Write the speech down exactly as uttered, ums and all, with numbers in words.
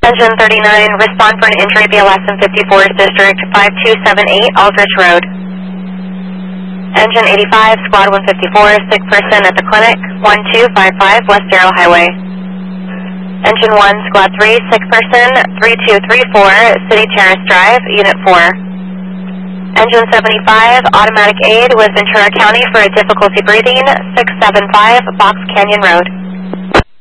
Engine thirty-nine, respond for an injury B L S in fifty-fourth District, five two seven eight Aldrich Road. Engine eighty-five, Squad one fifty-four, sick person at the clinic, one two five five West Darrow Highway. Engine one, Squad three, sick person, three two three four City Terrace Drive, Unit four. Engine seventy-five, automatic aid with Ventura County for a difficulty breathing, six seven five Box Canyon Road.